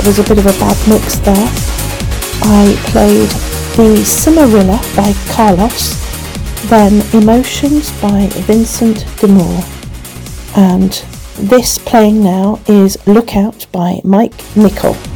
was a bit of a bad mix there. I played the Cimarilla by Carlos, then Emotions by Vincent D'Amour, and this playing now is Lookout by Mike Nichol.